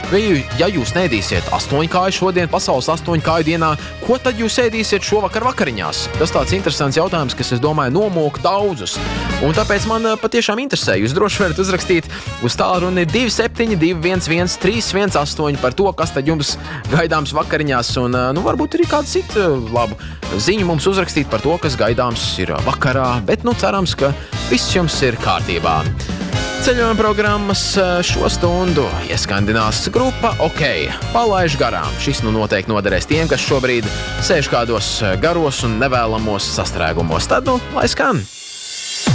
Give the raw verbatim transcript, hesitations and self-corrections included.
Vai, ja jūs neēdīsiet astoņkāju šodien, pasaules astoņkāju dienā, ko tad jūs ēdīsiet šovakar vakariņās? Tas tāds interesants jautājums, kas, es domāju, nomūk daudzus. Un tāpēc man patiešām interesē. Jūs droši varat uzrakstīt uz tālruni divi septiņi divi viens viens trīs viens astoņi par to, kas tad jums gaidāms vakariņās. Un, nu, varbūt arī kādu citu labu ziņu mums uzrakstīt par to, kas gaidāms ir vakarā. Bet, nu, cerams, ka viss jums ir kārtībā. Ceļojuma programmas šo stundu ieskandinās grupa OK. Palaiž garām. Šis nu noteikti noderēs tiem, kas šobrīd sēž kādos garos un nevēlamos sastrēgumos. Tad, nu, lai skan!